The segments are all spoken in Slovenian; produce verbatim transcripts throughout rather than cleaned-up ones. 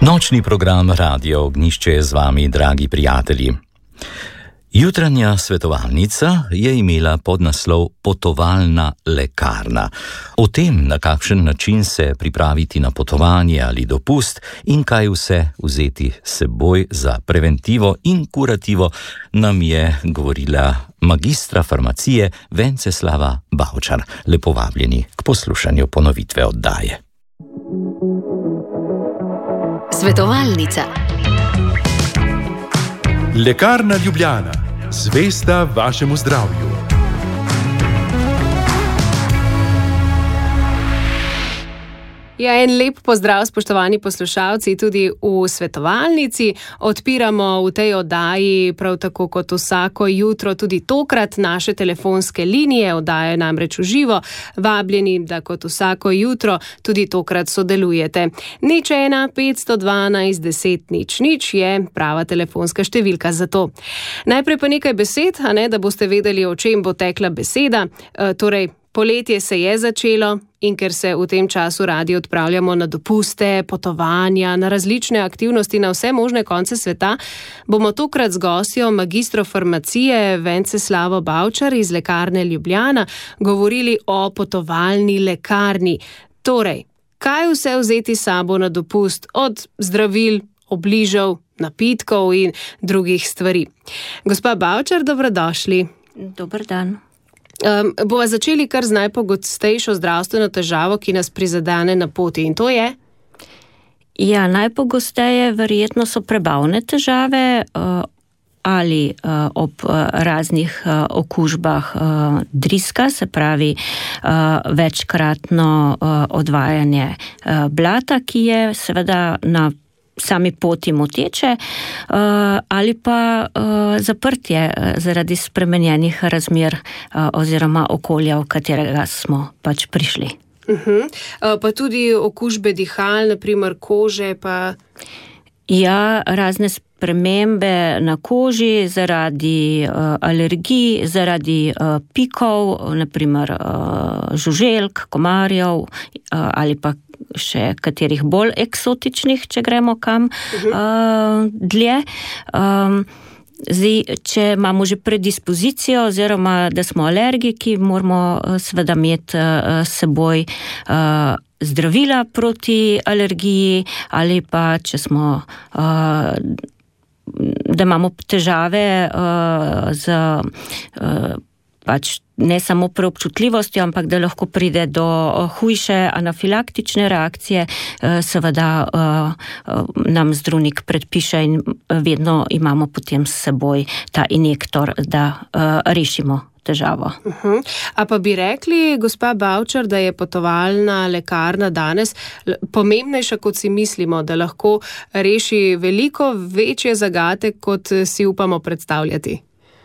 Nočni program Radio Ognjišče je z vami, dragi prijatelji. Jutranja svetovalnica je imela podnaslov Potovalna lekarna. O tem, na kakšen način se pripraviti na potovanje ali dopust in kaj vse vzeti s seboj za preventivo in kurativo, nam je govorila magistra farmacije Venceslava Bavčar. Lepo vabljeni k poslušanju ponovitve oddaje. Svetovalnica. Lekarna Ljubljana, zvesta vašemu zdravju. Ja, en lep pozdrav, spoštovani poslušalci, tudi v svetovalnici. Odpiramo v tej oddaji, prav tako kot vsako jutro, tudi tokrat naše telefonske linije, oddaje namreč v živo. Vabljeni, da kot vsako jutro tudi tokrat sodelujete. Nič ena, petsto dvanajst, deset, nič, nič je prava telefonska številka za to. Najprej pa nekaj besed, a ne, da boste vedeli, o čem bo tekla beseda. E, torej, poletje se je začelo in ker se v tem času radi odpravljamo na dopuste, potovanja, na različne aktivnosti na vse možne konce sveta, bomo tokrat z gostjo magistro farmacije Venceslavo Bavčar iz Lekarne Ljubljana govorili o potovalni lekarni. Torej, kaj vse vzeti s sabo na dopust, od zdravil, obližev, napitkov in drugih stvari. Gospa Bavčar, dobrodošli. Dober dan. Um, bova začeli kar z najpogostejšo zdravstveno težavo, ki nas prizadene na poti, in to je? Ja, najpogosteje verjetno so prebavne težave uh, ali uh, ob uh, raznih uh, okužbah uh, driska, se pravi uh, večkratno uh, odvajanje uh, blata, ki je seveda na sami poti moteče, ali pa zaprtje zaradi spremenjenih razmer oziroma okolja, v katerega smo pač prišli. Uh-huh. Pa tudi okužbe dihal, naprimer kože, pa... Ja, razne spremembe na koži zaradi uh, alergij, zaradi uh, pikov, naprimer uh, žuželk, komarjev uh, ali pa še katerih bolj eksotičnih, če gremo kam uh-huh. uh, dlje. Um, zdaj, če imamo že predispozicijo oziroma da smo alergiki, moramo uh, seveda imeti uh, s seboj uh, zdravila proti alergiji ali pa, če smo, uh, da imamo težave uh, z uh, pač ne samo preobčutljivostjo, ampak da lahko pride do hujše anafilaktične reakcije, seveda nam zdravnik predpiše in vedno imamo potem s seboj ta injektor, da rešimo težavo. Uh-huh. A pa bi rekli, gospa Bavčar, da je potovalna lekarna danes pomembnejša, kot si mislimo, da lahko reši veliko večje zagate, kot si upamo predstavljati?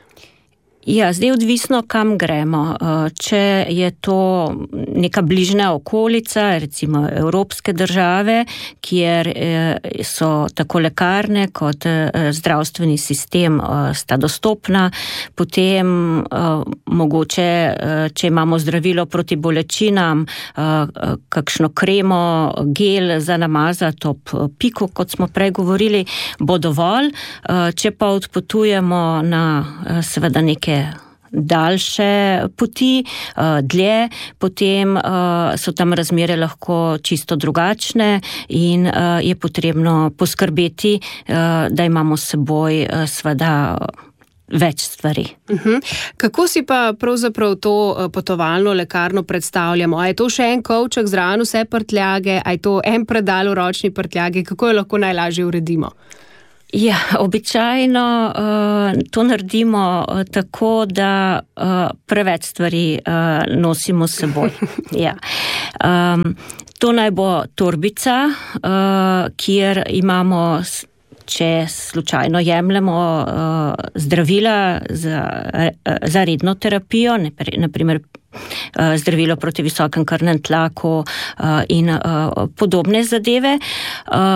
Ja, zdaj odvisno, kam gremo. Če je to neka bližnja okolica, recimo evropske države, kjer so tako lekarne kot zdravstveni sistem sta dostopna, potem mogoče, če imamo zdravilo proti bolečinam, kakšno kremo, gel za namazati ob piku, kot smo prej govorili, bo dovolj. Če pa odpotujemo na seveda neke daljše poti, dlje, potem so tam razmere lahko čisto drugačne in je potrebno poskrbeti, da imamo s seboj seveda več stvari. Uh-huh. Kako si pa pravzaprav to potovalno lekarno predstavljamo? A je to še en kovček zraven vse prtljage, a je to en predal v ročni prtljagi? Kako jo lahko najlažje uredimo? Ja, običajno uh, to naredimo uh, tako, da uh, preveč stvari uh, nosimo s seboj. Ja. Um, to naj bo torbica, uh, kjer imamo, če slučajno jemljemo uh, zdravila za, uh, za redno terapijo, naprimer uh, zdravilo proti visokem krvnem tlaku uh, in uh, podobne zadeve, uh,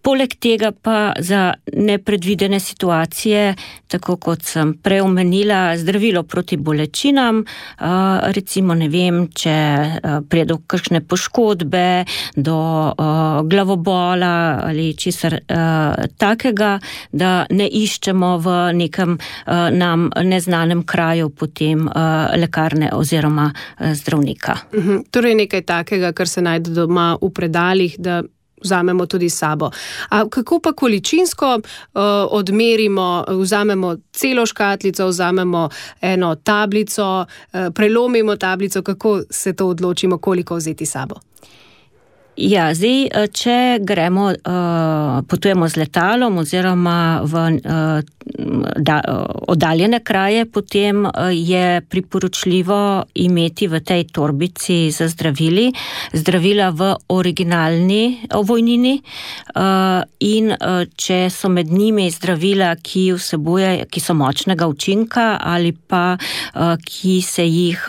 Poleg tega pa za nepredvidene situacije, tako kot sem prej omenila, zdravilo proti bolečinam, recimo ne vem, če pride do kakšne poškodbe, do glavobola ali česar takega, da ne iščemo v nekem nam neznanem kraju potem lekarne oziroma zdravnika. Mhm. Torej nekaj takega, kar se najde doma v predalih, da vzamemo tudi s sabo. A kako pa količinsko uh, odmerimo, vzamemo celo škatlico, vzamemo eno tablico, uh, prelomimo tablico, kako se to odločimo, koliko vzeti s sabo? Ja, zdaj, če gremo, potujemo z letalom oziroma v da, oddaljene kraje, potem je priporočljivo imeti v tej torbici za zdravili, zdravila v originalni ovojnini in če so med njimi zdravila, ki vsebuje, ki so močnega učinka ali pa ki se jih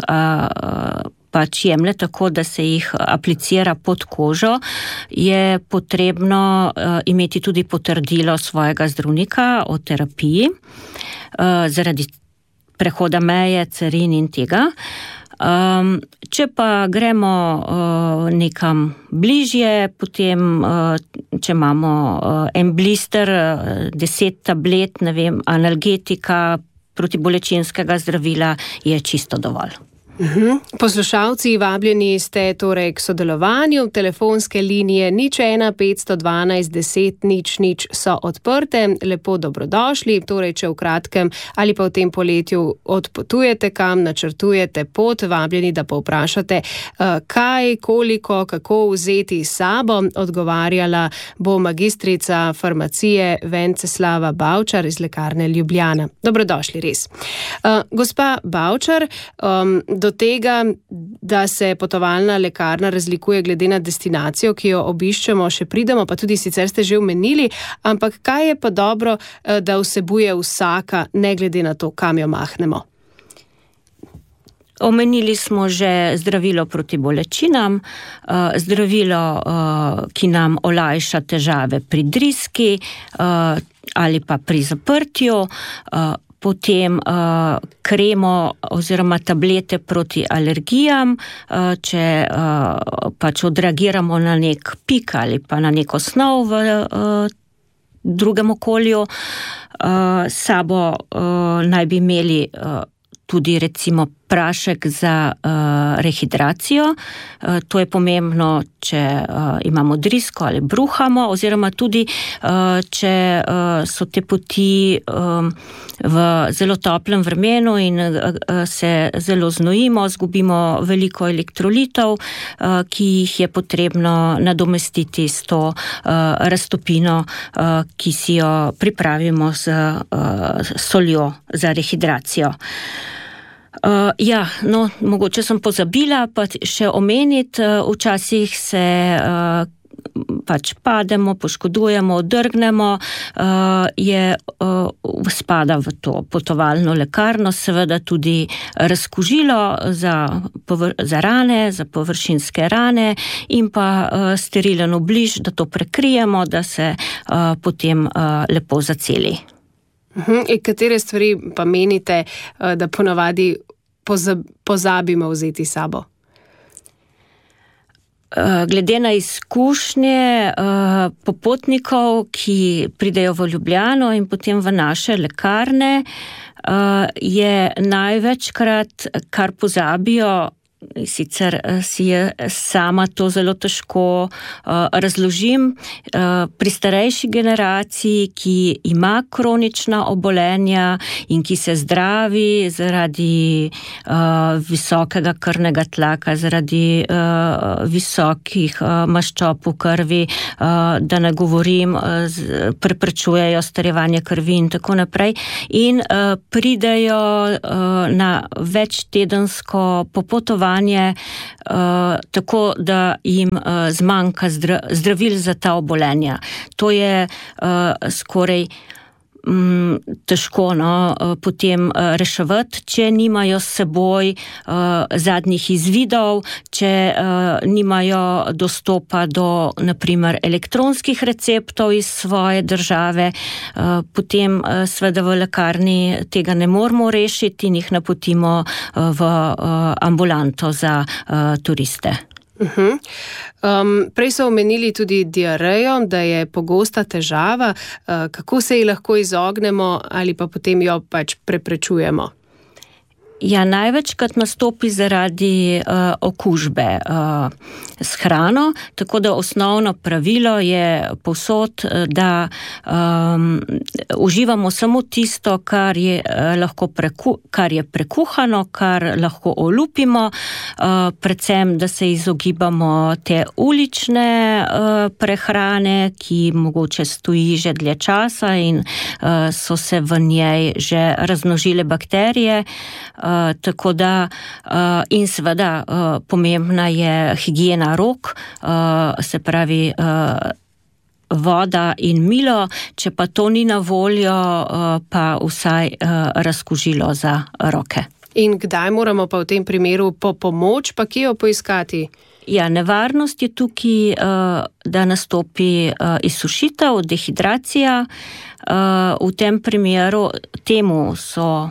pač jemlje tako, da se jih aplicira pod kožo, je potrebno uh, imeti tudi potrdilo svojega zdravnika o terapiji uh, zaradi prehoda meje, carin in tega. Um, če pa gremo uh, nekam bližje, potem, uh, če imamo uh, en blister, uh, deset tablet, ne vem, analgetika, protibolečinskega zdravila, je čisto dovolj. Uhum. Poslušalci, vabljeni ste torej k sodelovanju. Telefonske linije nič ena petsto dvanajst deset nič nič so odprte. Lepo dobrodošli. Torej, če v kratkem ali pa v tem poletju odpotujete kam, načrtujete pot, vabljeni, da povprašate, kaj, koliko, kako vzeti s sabo. Odgovarjala bo magistrica farmacije Venceslava Bavčar iz lekarne Ljubljana. Dobrodošli, res. Gospa Bavčar, um, do tega, da se potovalna lekarna razlikuje glede na destinacijo, ki jo obiščemo, še pridemo, pa tudi sicer ste že omenili, ampak kaj je pa dobro, da vsebuje vsaka, ne glede na to, kam jo mahnemo? Omenili smo že zdravilo proti bolečinam, zdravilo, ki nam olajša težave pri driski ali pa pri zaprtju, potem uh, kremo oziroma tablete proti alergijam, uh, če uh, pač odreagiramo na nek pik ali pa na neko snov v uh, drugem okolju. Uh, sabo uh, naj bi imeli uh, tudi recimo prašek za uh, rehidracijo. Uh, to je pomembno, če uh, imamo drisko ali bruhamo, oziroma tudi, uh, če uh, so te poti um, v zelo toplem vremenu in uh, se zelo znojimo, zgubimo veliko elektrolitov, uh, ki jih je potrebno nadomestiti s to uh, raztopino, uh, ki si jo pripravimo z uh, soljo za rehidracijo. Uh, ja, no, mogoče sem pozabila, pa še omeniti, uh, včasih se uh, pač pademo, poškodujemo, odrgnemo, uh, je uh, spada v to potovalno lekarno, seveda tudi razkužilo za, povr- za rane, za površinske rane in pa uh, sterilen obliž, da to prekrijemo, da se uh, potem uh, lepo zaceli. Uhum. In katere stvari pa menite, da ponavadi pozabimo vzeti s sabo? Glede na izkušnje popotnikov, ki pridejo v Ljubljano in potem v naše lekarne, je največkrat, kar pozabijo, sicer si je sama to zelo težko uh, razložim, uh, pri starejši generaciji, ki ima kronična obolenja in ki se zdravi zaradi uh, visokega krvnega tlaka, zaradi uh, visokih uh, maščob v krvi, uh, da ne govorim, uh, z, preprečujejo starevanje krvi in tako naprej, in uh, pridejo uh, na večtedensko popotovanje, Uh, tako da jim uh, zmanjka zdra, zdravil za ta obolenja. To je uh, skoraj težko no, potem reševati, če nimajo s seboj zadnjih izvidov, če nimajo dostopa do, naprimer, elektronskih receptov iz svoje države, potem seveda v lekarni tega ne moramo rešiti in jih napotimo v ambulanto za turiste. Uh-huh. Um, prej so omenili tudi diarejo, da je pogosta težava. Uh, kako se ji lahko izognemo ali pa potem jo pač preprečujemo? Ja, največkrat nastopi zaradi uh, okužbe uh, s hrano, tako da osnovno pravilo je povsod, da um, uživamo samo tisto, kar je, uh, lahko preku, kar je prekuhano, kar lahko olupimo, uh, predvsem, da se izogibamo te ulične uh, prehrane, ki mogoče stoji že dlje časa in uh, so se v njej že razmnožile bakterije. Uh, tako da uh, in seveda uh, pomembna je higiena rok, uh, se pravi uh, voda in milo, če pa to ni na voljo, uh, pa vsaj uh, razkužilo za roke. In kdaj moramo pa v tem primeru po pomoč, pa kje jo poiskati? Ja, nevarnost je tukaj, uh, da nastopi uh, izsušitev, dehidracija. Uh, v tem primeru temu so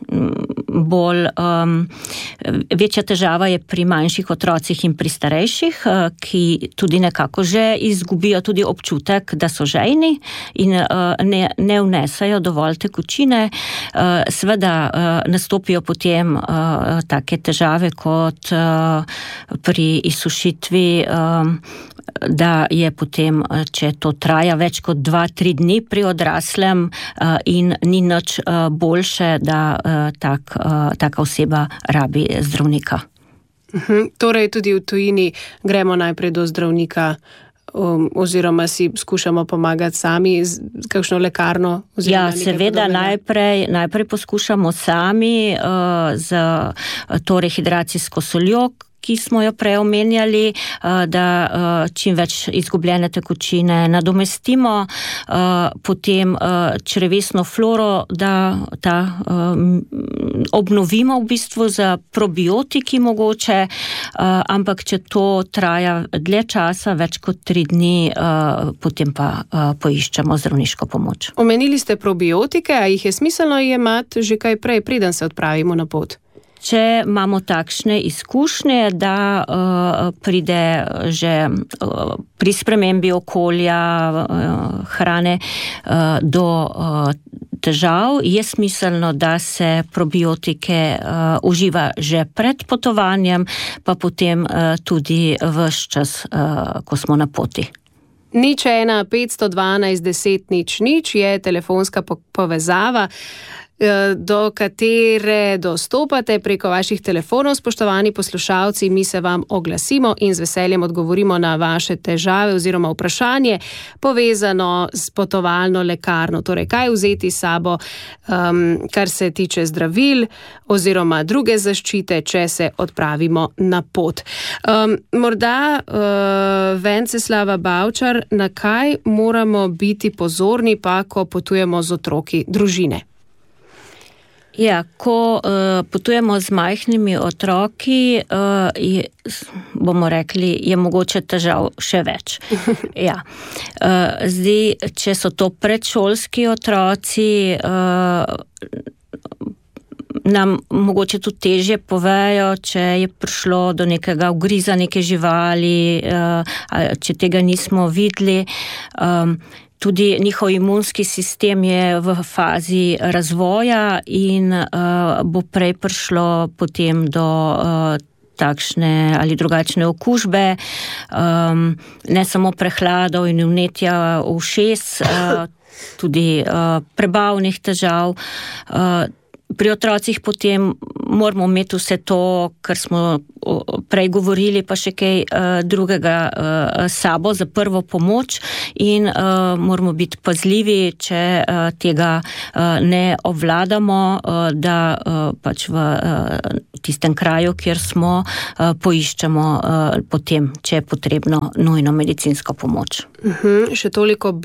bolj, um, večja težava je pri manjših otrocih in pri starejših, uh, ki tudi nekako že izgubijo tudi občutek, da so žejni in uh, ne, ne vnesajo dovolj tekočine. Uh, seveda uh, nastopijo potem uh, take težave kot uh, pri izsušitvi, um, da je potem, če to traja več kot dva, tri dni pri odraslem uh, in ni nič uh, boljše, da uh, tak, uh, taka oseba rabi zdravnika. Uhum, torej tudi v tujini gremo najprej do zdravnika um, oziroma si skušamo pomagati sami z kakšno lekarno? Ja, seveda najprej, najprej poskušamo sami uh, z torej hidracijsko soljo, ki smo jo prej omenjali, da čim več izgubljene tekočine nadomestimo, potem črevesno floro, da ta obnovimo v bistvu za probiotiki mogoče, ampak če to traja dlje časa, več kot tri dni, potem pa poiščemo zdravniško pomoč. Omenili ste probiotike, a jih je smiselno jemati že kaj prej, preden se odpravimo na pot? Če imamo takšne izkušnje, da uh, pride že uh, pri spremembi okolja, uh, hrane uh, do uh, težav, je smiselno, da se probiotike uh, uživa že pred potovanjem, pa potem uh, tudi ves čas, uh, ko smo na poti. Nič ena petsto dvanajst deset nič nič je telefonska povezava, do katere dostopate preko vaših telefonov, spoštovani poslušalci. Mi se vam oglasimo in z veseljem odgovorimo na vaše težave oziroma vprašanje povezano s potovalno lekarno. Torej, kaj vzeti s sabo, um, kar se tiče zdravil oziroma druge zaščite, če se odpravimo na pot. Um, morda, uh, Venceslava Bavčar, na kaj moramo biti pozorni pa, ko potujemo z otroki družine? Ja, ko uh, potujemo z majhnimi otroki, uh, je, bomo rekli, je mogoče težav še več. Ja. Uh, zdaj, če so to predšolski otroci, uh, nam mogoče tudi težje povejo, če je prišlo do nekega ugriza neke živali, uh, če tega nismo videli. Um, Tudi njihov imunski sistem je v fazi razvoja in uh, bo prej prišlo potem do uh, takšne ali drugačne okužbe, um, ne samo prehladov in vnetja ušes, uh, tudi uh, prebavnih težav. Uh, Pri otrocih potem moramo imeti vse to, kar smo prej govorili, pa še kaj uh, drugega uh, sabo za prvo pomoč in uh, moramo biti pazljivi, če uh, tega uh, ne obvladamo, uh, da uh, pač v uh, tistem kraju, kjer smo, uh, poiščemo uh, potem, če je potrebno, nujno medicinsko pomoč. Uhum, še toliko bolj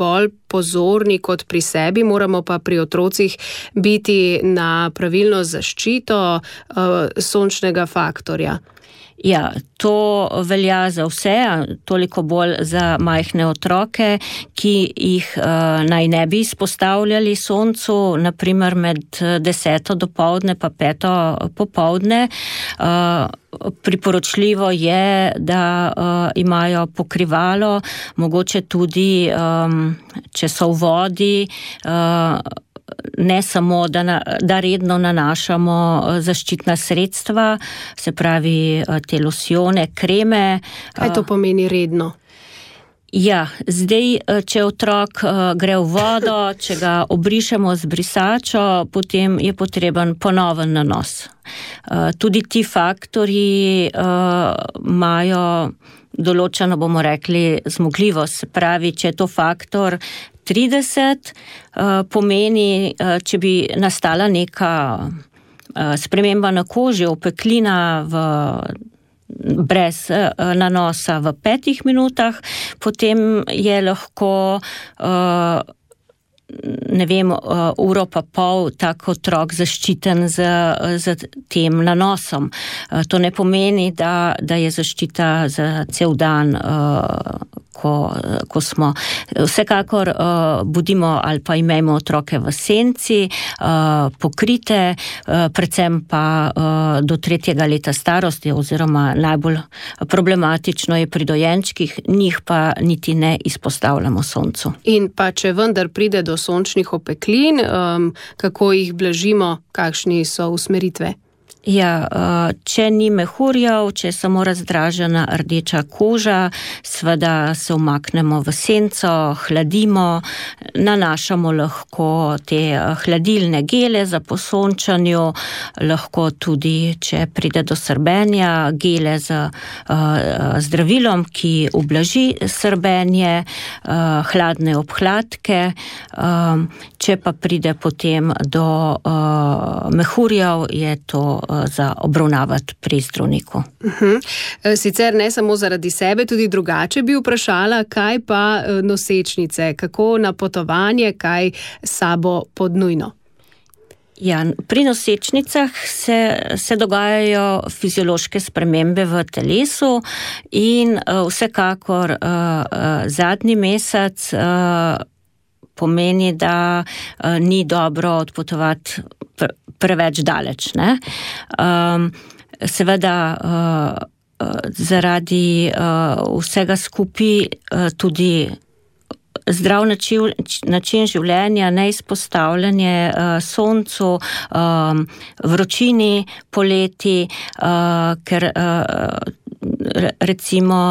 pozorni kot pri sebi, moramo pa pri otrocih biti na pravilno zaščito sončnega faktorja. Ja, to velja za vse, toliko bolj za majhne otroke, ki jih uh, naj ne bi izpostavljali soncu, naprimer med deseto dopoldne pa peto popoldne. Uh, priporočljivo je, da uh, imajo pokrivalo, mogoče tudi, um, če so v vodi, uh, ne samo, da, na, da redno nanašamo zaščitna sredstva, se pravi te losjone, kreme. Kaj to pomeni redno? Ja, zdaj, če otrok gre v vodo, če ga obrišemo z brisačo, potem je potreben ponoven nanos. Tudi ti faktorji imajo določeno, bomo rekli, zmogljivost. Se pravi, če je to faktor trideset, pomeni, če bi nastala neka sprememba na koži, opeklina v, brez nanosa v petih minutah, potem je lahko ne vem, uro pa pol tak otrok zaščiten z, z tem nanosom. To ne pomeni, da, da je zaščita za cel dan, ko, ko smo. Vsekakor budimo ali pa imejmo otroke v senci, pokrite, predvsem pa do tretjega leta starosti, oziroma najbolj problematično je pri dojenčkih, njih pa niti ne izpostavljamo soncu. In pa če vendar pride do sončnih opeklin, um, kako jih blažimo, kakšni so usmeritve? Ja, če ni mehurjev, če je samo razdražena rdeča koža, seveda se umaknemo v senco, hladimo, nanašamo lahko te hladilne gele za po sončanju, lahko tudi, če pride do srbenja, gele z zdravilom, ki ublaži srbenje, hladne obhladke, če pa pride potem do mehurjev, je to za obravnavati pri zdravniku. Uh-huh. Sicer ne samo zaradi sebe, tudi drugače bi vprašala, kaj pa nosečnice, kako na potovanje, kaj sabo podnujno? Ja, pri nosečnicah se, se dogajajo fiziološke spremembe v telesu in uh, vsekakor uh, uh, zadnji mesec uh, pomeni, da uh, ni dobro odpotovati pr- preveč daleč. Ne? Um, seveda uh, uh, zaradi uh, vsega skupaj uh, tudi zdrav način, način življenja, neizpostavljanje uh, soncu, um, vročini poleti, uh, ker uh, recimo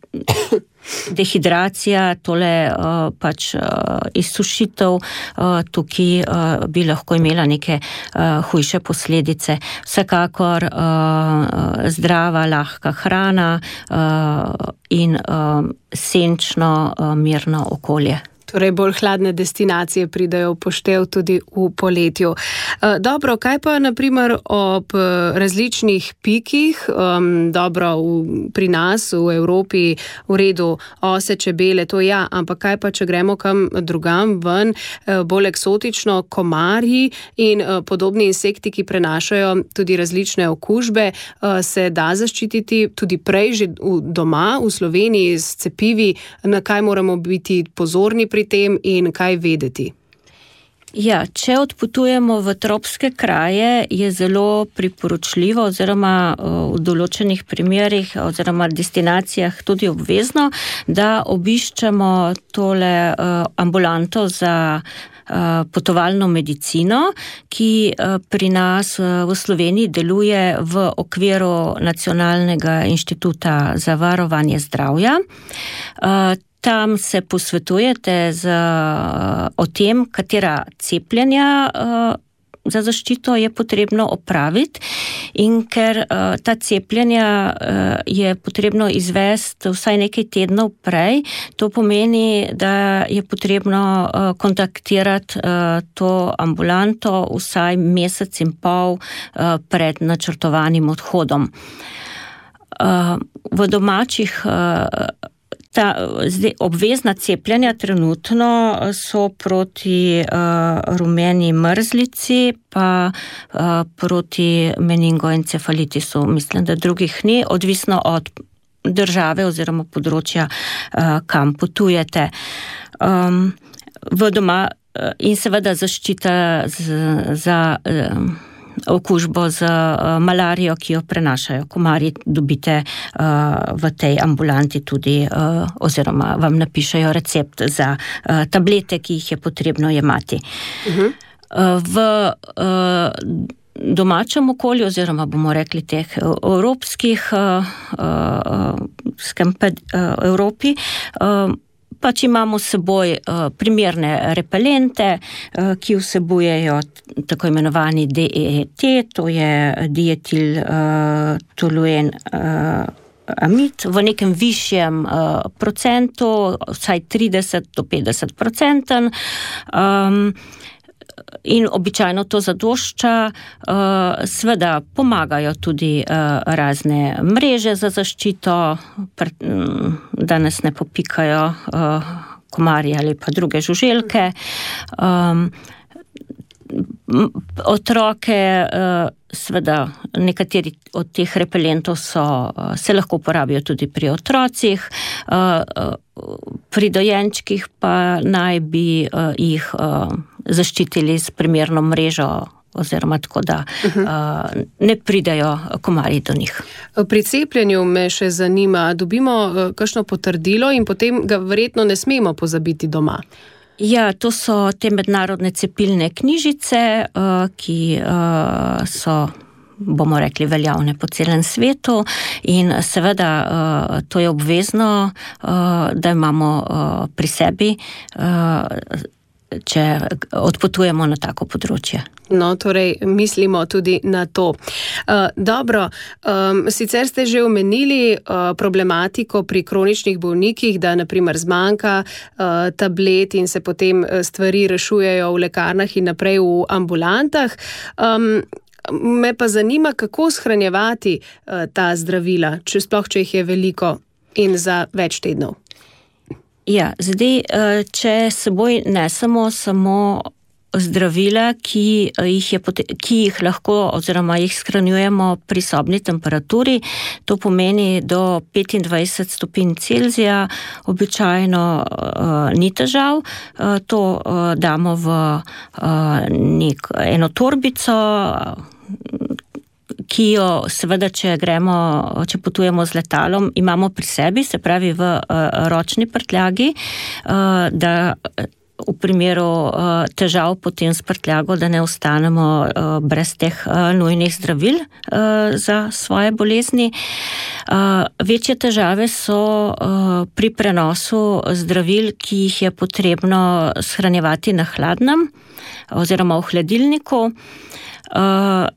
dehidracija, tole uh, pač uh, izsušitev, uh, tukaj uh, bi lahko imela neke uh, hujše posledice. Vsekakor uh, zdrava, lahka hrana uh, in uh, senčno, uh, mirno okolje. Torej bolj hladne destinacije pridajo v poštev tudi v poletju. Dobro, kaj pa naprimer ob različnih pikih, um, dobro, v, pri nas v Evropi v redu ose, čebele, to ja, ampak kaj pa, če gremo kam drugam ven, bolj eksotično, komarji in podobni insekti, ki prenašajo tudi različne okužbe, se da zaščititi tudi prej že doma v Sloveniji s cepivi, na kaj moramo biti pozorni pri tem in kaj vedeti? Ja, če odpotujemo v tropske kraje, je zelo priporočljivo oziroma v določenih primerih oziroma destinacijah tudi obvezno, da obiščemo tole ambulanto za potovalno medicino, ki pri nas v Sloveniji deluje v okviru Nacionalnega inštituta za varovanje zdravja. Tam se posvetujete z, o tem, katera cepljenja za zaščito je potrebno opraviti in ker ta cepljenja je potrebno izvesti vsaj nekaj tednov prej, to pomeni, da je potrebno kontaktirati to ambulanto vsaj mesec in pol pred načrtovanim odhodom. V domačih ta, zdaj, obvezna cepljenja trenutno so proti uh, rumeni mrzlici, pa uh, proti meningoencefalitisu. Mislim, da drugih ni, odvisno od države oziroma področja, uh, kam potujete. Um, v doma uh, in seveda zaščita z, za uh, okužbo z uh, malarijo, ki jo prenašajo komarji, dobite uh, v tej ambulanti tudi, uh, oziroma vam napišejo recept za uh, tablete, ki jih je potrebno jemati. Uh-huh. Uh, v uh, domačem okolju, oziroma bomo rekli teh evropskih, uh, uh, skempe, uh, Evropi, uh, pač imamo s seboj uh, primerne repelente, uh, ki vsebujejo tako imenovani D E T, to je dietil uh, toluen uh, amid, v nekem višjem uh, procentu, vsaj trideset do petdeset procenten. Um, In običajno to zadošča, seveda pomagajo tudi razne mreže za zaščito, da nas ne popikajo komarji ali pa druge žuželke. Otroke, seveda nekateri od teh repelentov so, se lahko uporabijo tudi pri otrocih, pri dojenčkih pa naj bi jih zaščitili s primerno mrežo, oziroma tako, da uh-huh. uh, ne pridajo komarji do njih. Pri cepljenju me še zanima, dobimo uh, kakšno potrdilo in potem ga verjetno ne smemo pozabiti doma. Ja, to so te mednarodne cepilne knjižice, uh, ki uh, so, bomo rekli, veljavne po celem svetu in seveda uh, to je obvezno, uh, da imamo uh, pri sebi, uh, če odpotujemo na tako področje. No, torej mislimo tudi na to. Uh, dobro, um, sicer ste že omenili uh, problematiko pri kroničnih bolnikih, da naprimer zmanjka uh, tablet in se potem stvari rešujejo v lekarnah in naprej v ambulantah. Um, me pa zanima, kako shranjevati uh, ta zdravila, če sploh, če jih je veliko in za več tednov. Ja, zdaj, če seboj nesemo samo zdravila, ki jih, je, ki jih lahko oziroma jih shranjujemo pri sobni temperaturi, to pomeni do petindvajset stopinj Celzija, običajno uh, ni težav. Uh, to uh, damo v uh, nek, eno torbico, ki jo seveda, če gremo, če potujemo z letalom, imamo pri sebi, se pravi v uh, ročni prtljagi, uh, da v primeru uh, težav potem s prtljago, da ne ostanemo uh, brez teh uh, nujnih zdravil uh, za svoje bolezni. Uh, večje težave so uh, pri prenosu zdravil, ki jih je potrebno shranjevati na hladnem oziroma v hladilniku. Uh,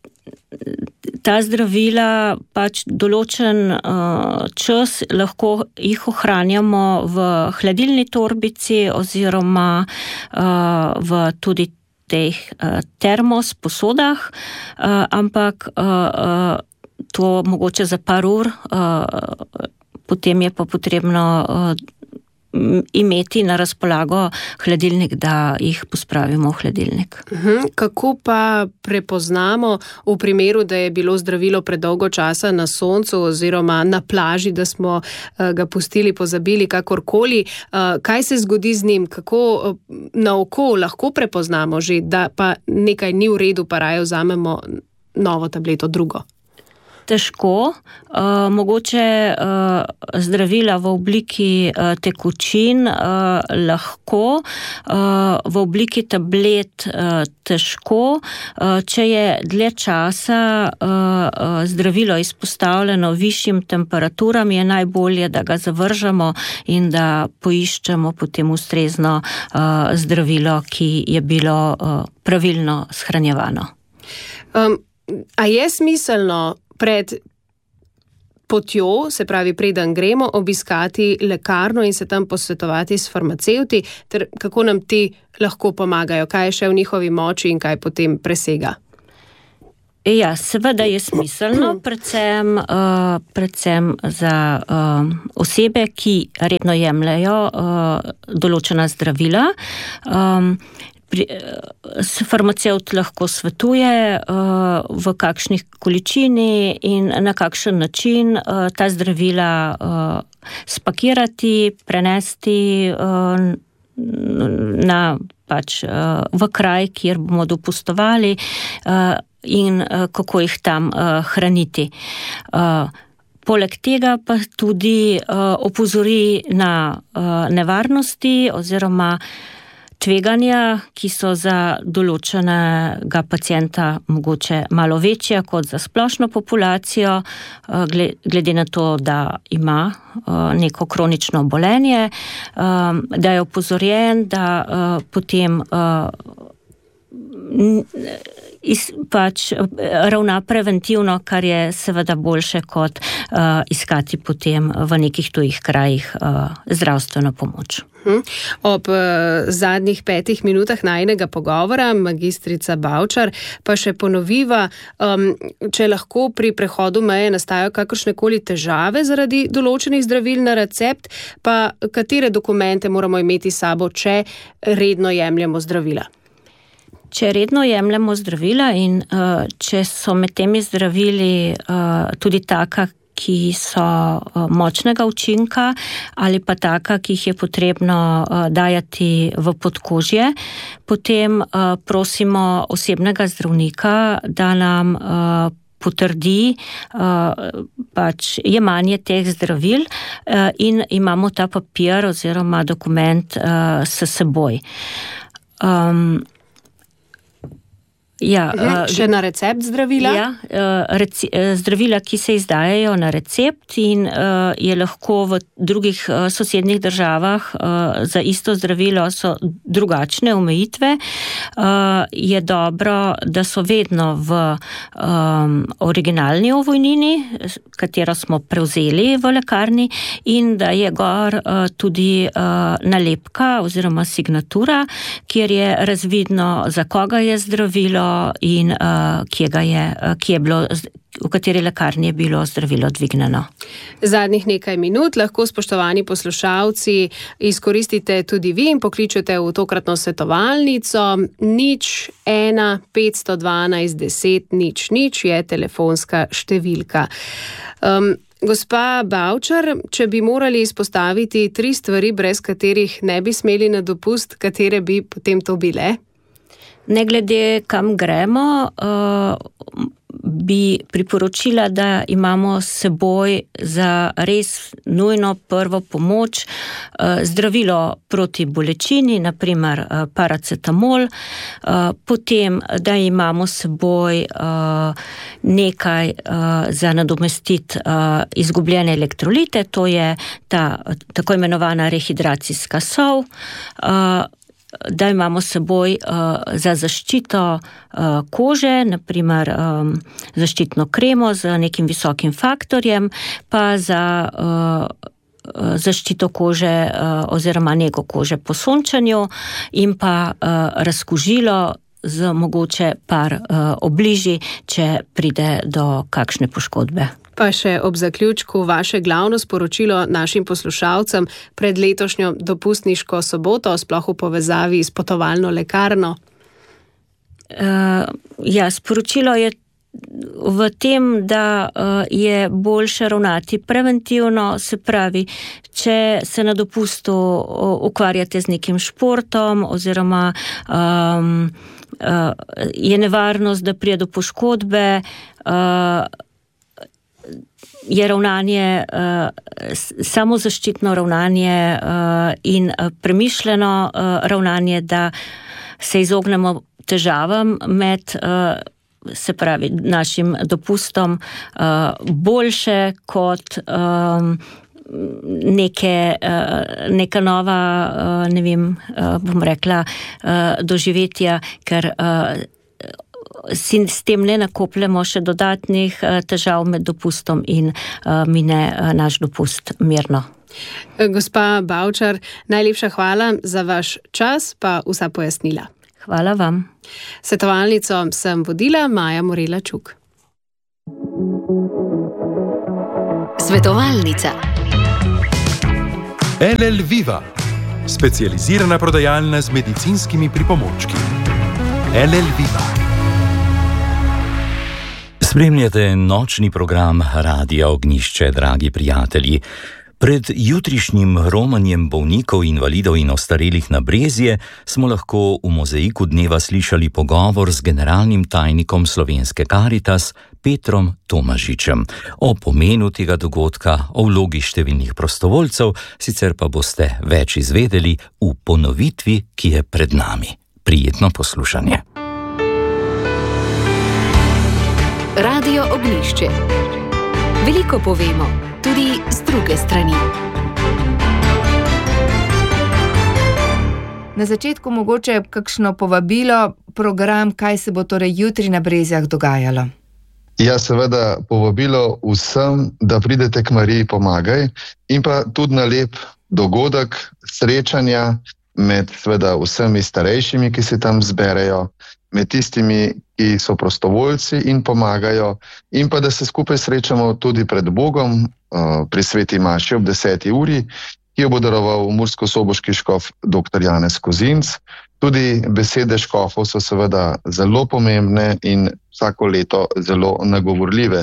Ta zdravila pač določen uh, čas lahko jih ohranjamo v hladilni torbici oziroma uh, v tudi teh uh, termos posodah, uh, ampak uh, uh, to mogoče za par ur, uh, potem je pa potrebno uh, imeti na razpolago hladilnik, da jih pospravimo v hladilnik. Uhum, kako pa prepoznamo v primeru, da je bilo zdravilo predolgo časa na soncu oziroma na plaži, da smo uh, ga pustili, pozabili, kakorkoli, uh, kaj se zgodi z njim, kako uh, na oko lahko prepoznamo že, da pa nekaj ni v redu, pa raje vzamemo novo tableto, drugo? Težko, uh, mogoče uh, zdravila v obliki uh, tekočin uh, lahko, uh, v obliki tablet uh, težko. Uh, če je dlje časa uh, uh, zdravilo izpostavljeno višjim temperaturam, je najbolje, da ga zavržemo in da poiščemo potem ustrezno uh, zdravilo, ki je bilo uh, pravilno shranjevano. Um, a je smiselno pred potjo, se pravi preden gremo, obiskati lekarno in se tam posvetovati s farmacevti, ter kako nam ti lahko pomagajo, kaj je še v njihovi moči in kaj potem presega? Ja, seveda je smiselno, predvsem, uh, predvsem za uh, osebe, ki redno jemljajo uh, določena zdravila. Um, Pri, farmacevt lahko svetuje, uh, v kakšnih količini in na kakšen način uh, ta zdravila uh, spakirati, prenesti uh, na, pač, uh, v kraj, kjer bomo dopustovali uh, in uh, kako jih tam uh, hraniti. Uh, Poleg tega pa tudi uh, opozori na uh, nevarnosti oziroma tveganja, ki so za določenega pacienta mogoče malo večja kot za splošno populacijo, glede na to, da ima neko kronično obolenje, da je opozorjen, da potem pač ravna preventivno, kar je seveda boljše kot iskati potem v nekih tujih krajih zdravstveno pomoč. Ob zadnjih petih minutah najinega pogovora, magistrica Bavčar, pa še ponoviva, um, če lahko pri prehodu meje nastajajo kakršnekoli težave zaradi določenih zdravil na recept, pa katere dokumente moramo imeti s sabo, če redno jemljemo zdravila? Če redno jemljemo zdravila in uh, če so med temi zdravili uh, tudi taka, ki so močnega učinka ali pa taka, ki jih je potrebno dajati v podkožje, potem prosimo osebnega zdravnika, da nam potrdi pač jemanje teh zdravil in imamo ta papir oziroma dokument s seboj. Um, Ja, še na recept zdravila? Ja, reci, zdravila, ki se izdajajo na recept in je lahko v drugih sosednjih državah za isto zdravilo so drugačne omejitve. Je dobro, da so vedno v originalni ovojnini, katero smo prevzeli v lekarni, in da je gor tudi nalepka oziroma signatura, kjer je razvidno, za koga je zdravilo in uh, kje ga je, uh, kje je bilo, v kateri lekarni je bilo zdravilo dvignjeno. Zadnjih nekaj minut lahko, spoštovani poslušalci, izkoristite tudi vi in pokličete v tokratno svetovalnico. Nič ena petsto dvanajst deset nič nič je telefonska številka. Um, Gospa Bavčar, če bi morali izpostaviti tri stvari, brez katerih ne bi smeli na dopust, katere bi potem to bile? Ne glede kam gremo, bi priporočila, da imamo s seboj za res nujno prvo pomoč zdravilo proti bolečini, naprimer paracetamol, potem, da imamo s seboj nekaj za nadomestiti izgubljene elektrolite, to je ta tako imenovana rehidracijska sol, da imamo s seboj uh, za zaščito uh, kože, naprimer um, zaščitno kremo z nekim visokim faktorjem, pa za uh, zaščito kože uh, oziroma nego kože po sončanju in pa uh, razkužilo z mogoče par uh, obliži, če pride do kakšne poškodbe. Pa še ob zaključku vaše glavno sporočilo našim poslušalcem pred letošnjo dopustniško soboto, sploh v povezavi s potovalno lekarno. Uh, ja, sporočilo je v tem, da uh, je boljše ravnati preventivno, se pravi, če se na dopustu ukvarjate z nekim športom oziroma um, uh, je nevarnost, da prije do poškodbe, uh, je ravnanje, samozaščitno ravnanje in premišljeno ravnanje, da se izognemo težavam med, se pravi, našim dopustom boljše kot neke, neka nova, ne vem, bom rekla, doživetja, ker si s tem ne nakopljamo še dodatnih težav med dopustom in mine naš dopust mirno. Gospa Bavčar, najlepša hvala za vaš čas, pa vsa pojasnila. Hvala vam. Svetovalnico sem vodila Maja Morela-Čuk. Svetovalnica. L L Viva, specializirana prodajalna z medicinskimi pripomočki. L L Viva. Spremljate nočni program Radia Ognjišče, dragi prijatelji. Pred jutrišnjim romanjem bolnikov, invalidov in ostarelih na Brezje smo lahko v mozaiku dneva slišali pogovor z generalnim tajnikom Slovenske Karitas Petrom Tomažičem o pomenu tega dogodka, o vlogi številnih prostovoljcev, sicer pa boste več izvedeli v ponovitvi, ki je pred nami. Prijetno poslušanje. Radio Ognjišče. Veliko povemo, tudi z druge strani. Na začetku mogoče kakšno povabilo, program, kaj se bo torej jutri na Brezjah dogajalo. Ja, seveda povabilo vsem, da pridete k Mariji Pomagaj in pa tudi na lep dogodek srečanja med seveda vsemi starejšimi, ki se tam zberejo, med tistimi, ki so prostovoljci in pomagajo, in pa da se skupaj srečamo tudi pred Bogom pri sveti maši ob deseti uri, ki jo bo daroval murskosoboški škof dr. Janez Kozinc. Tudi besede škofov so seveda zelo pomembne in vsako leto zelo nagovorljive.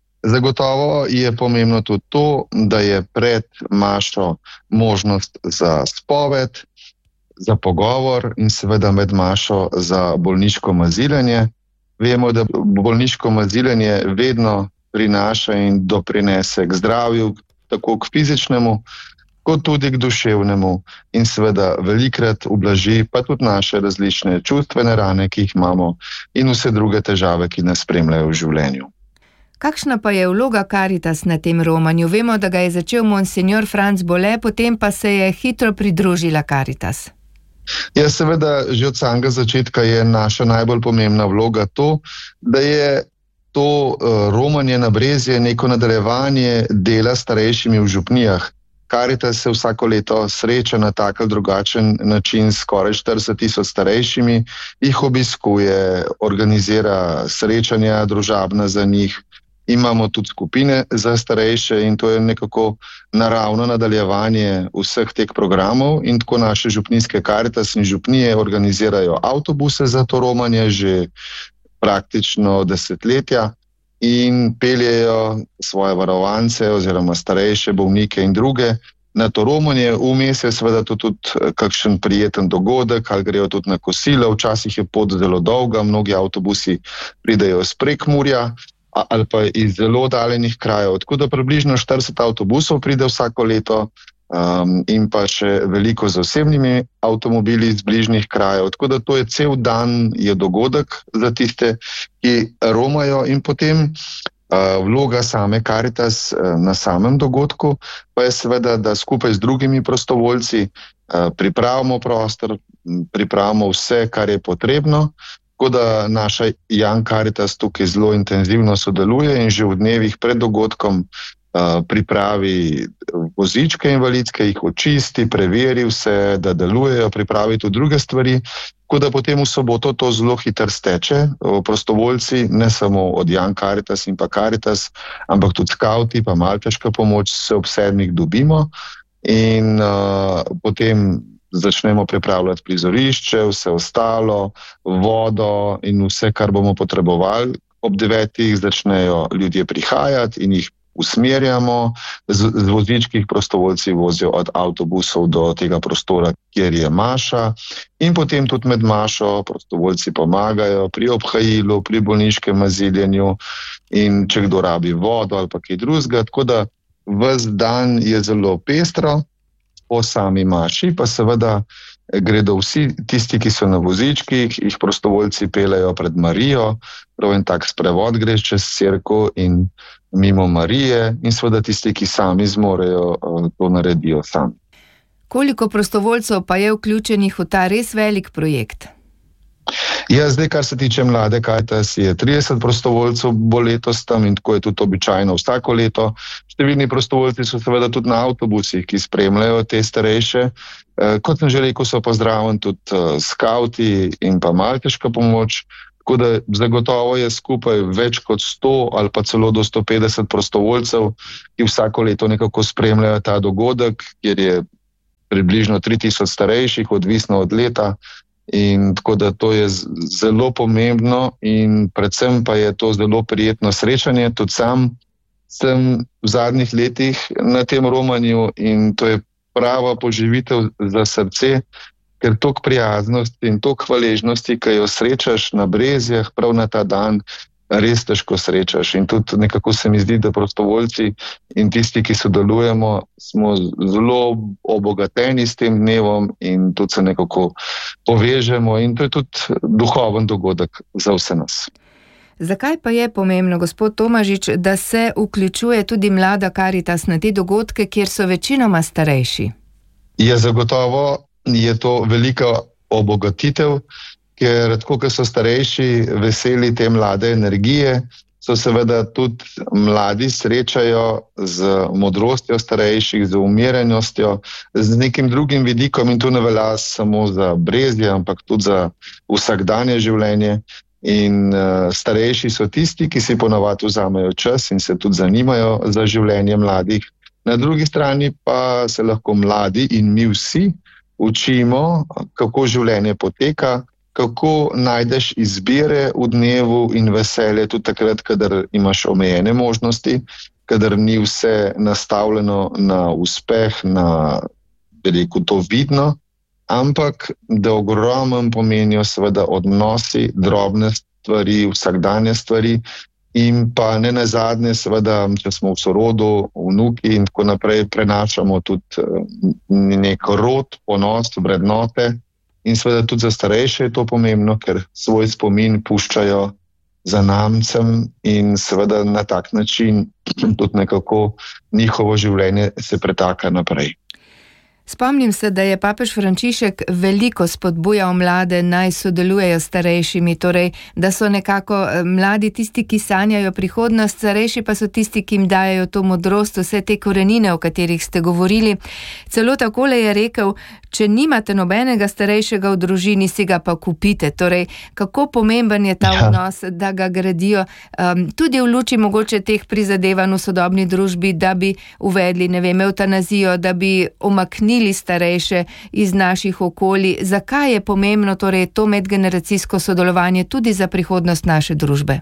Zagotovo je pomembno tudi to, da je pred mašo možnost za spoved, za pogovor in seveda med mašo za bolniško maziljenje. Vemo, da bolniško maziljenje vedno prinaša in doprinese k zdravju, tako k fizičnemu, kot tudi k duševnemu in seveda velikrat ublaži pa tudi naše različne čustvene rane, ki jih imamo in vse druge težave, ki nas spremljajo v življenju. Kakšna pa je vloga Karitas na tem romanju? Vemo, da ga je začel monsignor Franc Bole, potem pa se je hitro pridružila Karitas. Ja, seveda, že od samega začetka je naša najbolj pomembna vloga to, da je to uh, romanje na Brezje neko nadaljevanje dela starejšimi v župnijah. Karitas se vsako leto sreča na tak ali drugačen način s skoraj štirideset tisoč starejšimi, jih obiskuje, organizira srečanja družabna za njih. Imamo tudi skupine za starejše in to je nekako naravno nadaljevanje vseh teh programov in tako naše župnijske Karitas in župnije organizirajo avtobuse za to romanje že praktično desetletja in peljejo svoje varovance oziroma starejše bolnike in druge na to romanje. Vmes je seveda to tudi kakšen prijeten dogodek, ali grejo tudi na kosilo, včasih je pot zelo dolga, mnogi avtobusi pridejo iz Prekmurja ali pa iz zelo oddaljenih krajev. Tako da približno štirideset avtobusov pride vsako leto um, in pa še veliko z osebnimi avtomobili iz bližnjih krajev. Tako da to je cel dan je dogodek za tiste, ki romajo in potem uh, vloga same Karitas uh, na samem dogodku pa je seveda, da skupaj z drugimi prostovoljci uh, pripravimo prostor, pripravimo vse, kar je potrebno. Tako da naša Jan Karitas tukaj zelo intenzivno sodeluje in že v dnevih pred dogodkom uh, pripravi vozičke invalidske, jih očisti, preveri vse, da delujejo, pripravi tudi druge stvari. Tako da potem v soboto to zelo hitro steče. Prostovoljci, ne samo od Jan Karitas in pa Karitas, ampak tudi skauti, pa malteška pomoč se ob sedmih dobimo in uh, potem začnemo pripravljati prizorišče, vse ostalo, vodo in vse, kar bomo potrebovali. Ob devetih začnejo ljudje prihajati in jih usmerjamo. Z, z vozički jih prostovoljci vozijo od avtobusov do tega prostora, kjer je maša. In potem tudi med mašo prostovoljci pomagajo pri obhajilu, pri bolniškem maziljenju in če kdo rabi vodo ali pa kaj drugega. Tako da ves dan je zelo pestro. Po sami maši pa seveda gredo vsi tisti, ki so na vozičkih, jih prostovoljci peljejo pred Marijo, prav en tak sprevod gre čez cerkev in mimo Marije in seveda tisti, ki sami zmorejo, to naredijo sami. Koliko prostovoljcev pa je vključenih v ta res velik projekt? Ja, zdaj, kar se tiče mlade Karitas, je trideset prostovoljcev bo letos tam in tako je tudi običajno vsako leto. Številni prostovoljci so seveda tudi na avtobusih, ki spremljajo te starejše. Kot sem že rekel, so pozdravljeni tudi skauti in pa malteška pomoč. Tako da zagotovo je skupaj več kot sto ali pa celo do sto petdeset prostovoljcev, ki vsako leto nekako spremljajo ta dogodek, kjer je približno tri tisoč starejših, odvisno od leta. In tako da to je zelo pomembno in predvsem pa je to zelo prijetno srečanje. Tudi sam sem v zadnjih letih na tem romanju in to je prava poživitev za srce, ker toliko prijaznosti in toliko hvaležnosti, ki jo srečaš na Brezjah prav na ta dan, res težko srečaš. In tudi nekako se mi zdi, da prostovoljci in tisti, ki sodelujemo, smo zelo obogateni s tem dnevom in tudi se nekako povežemo in to je tudi duhoven dogodek za vse nas. Zakaj pa je pomembno, gospod Tomažič, da se vključuje tudi mlada Karitas na te dogodke, kjer so večinoma starejši? Je zagotovo, je to velika obogatitev, ker tako, ker so starejši veseli te mlade energije, so seveda tudi mladi srečajo z modrostjo starejših, z umirjenostjo, z nekim drugim vidikom in to ne velja samo za Brezje, ampak tudi za vsakdanje življenje. In uh, starejši so tisti, ki si ponavadi vzamejo čas in se tudi zanimajo za življenje mladih. Na drugi strani pa se lahko mladi in mi vsi učimo, kako življenje poteka, kako najdeš izbire v dnevu in veselje tudi takrat, kadar imaš omejene možnosti, kadar ni vse nastavljeno na uspeh, na veliko to vidno, ampak da ogromen pomenijo seveda odnosi, drobne stvari, vsakdanje stvari in pa ne nazadnje seveda, če smo v sorodu, vnuki in tako naprej, prenašamo tudi nek rod, ponos, vrednote. In seveda tudi za starejše je to pomembno, ker svoj spomin puščajo zanamcem in seveda na tak način tudi nekako njihovo življenje se pretaka naprej. Spomnim se, da je papež Frančišek veliko spodbujal mlade, naj sodelujejo s starejšimi, torej, da so nekako mladi tisti, ki sanjajo prihodnost, starejši pa so tisti, ki jim dajo to modrost, vse te korenine, o katerih ste govorili. Celo takole je rekel, če nimate nobenega starejšega v družini, si ga pa kupite. Torej, kako pomemben je ta ja. odnos, da ga gradijo um, tudi v luči mogoče teh prizadevanj v sodobni družbi, da bi uvedli, ne vem, evtanazijo, da bi omaknili starejše iz naših okolij. Zakaj je pomembno torej to medgeneracijsko sodelovanje tudi za prihodnost naše družbe?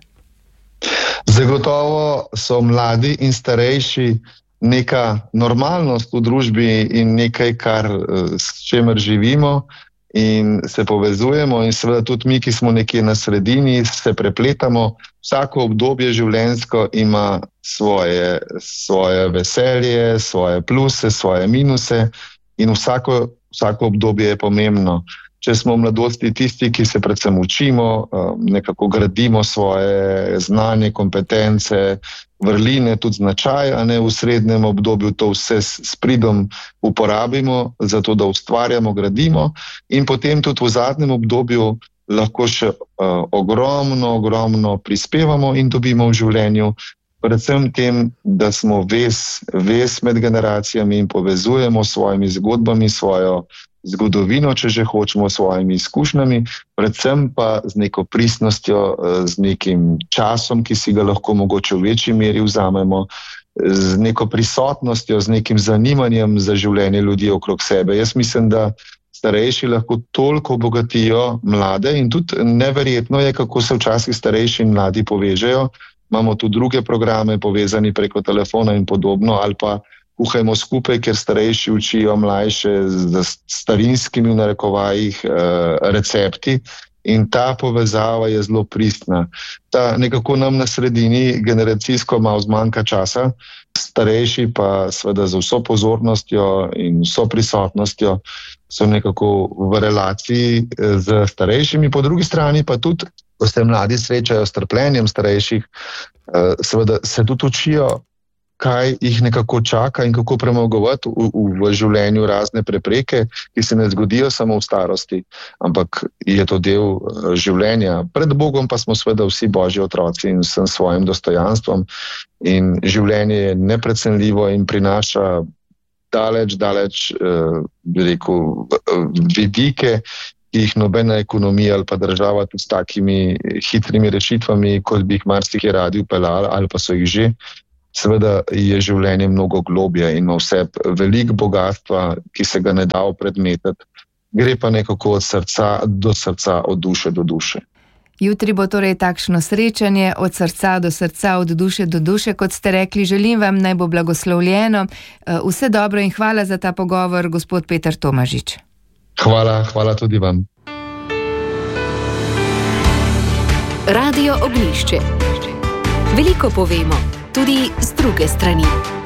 Zagotovo so mladi in starejši neka normalnost v družbi in nekaj, kar, s čemer živimo in se povezujemo in seveda tudi mi, ki smo nekje na sredini, se prepletamo. Vsako obdobje življenjsko ima svoje, svoje veselje, svoje pluse, svoje minuse. In vsako, vsako obdobje je pomembno. Če smo v mladosti tisti, ki se predvsem učimo, nekako gradimo svoje znanje, kompetence, vrline, tudi značaj, a ne v srednjem obdobju to vse s pridom uporabimo, zato da ustvarjamo, gradimo in potem tudi v zadnjem obdobju lahko še uh, ogromno, ogromno prispevamo in dobimo v življenju. Predvsem tem, da smo vez, vez med generacijami in povezujemo s svojimi zgodbami, svojo zgodovino, če že hočemo, s svojimi izkušnjami, predvsem pa z neko pristnostjo, z nekim časom, ki si ga lahko mogoče v večji meri vzamemo, z neko prisotnostjo, z nekim zanimanjem za življenje ljudi okrog sebe. Jaz mislim, da starejši lahko toliko obogatijo mlade in tudi neverjetno je, kako se včasih starejši in mladi povežejo. Imamo tudi druge programe povezani preko telefona in podobno, ali pa kuhajmo skupaj, ker starejši učijo mlajše z starinskimi v narekovajih recepti in ta povezava je zelo pristna. Ta nekako nam na sredini generacijsko malo zmanjka časa, starejši pa seveda z vso pozornostjo in vso prisotnostjo so nekako v relaciji z starejšimi, po drugi strani pa tudi, ko se mladi srečajo s trpljenjem starejših, seveda se tudi učijo kaj jih nekako čaka in kako premagovati v, v, v življenju razne prepreke, ki se ne zgodijo samo v starosti, ampak je to del življenja. Pred Bogom pa smo seveda vsi Božji otroci in vsem svojim dostojanstvom in življenje je neprecenljivo in prinaša daleč, daleč, bi rekel, vidike, ki jih nobena ekonomija ali pa država tudi s takimi hitrimi rešitvami, kot bi jih marsikaj radi vpeljali ali pa so jih že. Seveda je življenje mnogo globje in ima vse veliko bogatstva, ki se ga ne da opredmetiti. Gre pa nekako od srca do srca, od duše do duše. Jutri bo torej takšno srečanje od srca do srca, od duše do duše, kot ste rekli. Želim vam, naj bo blagoslovljeno. Vse dobro in hvala za ta pogovor, gospod Peter Tomažič. Hvala, hvala tudi vam. Radio Ognjišče. Veliko povemo, tudi z druge strani.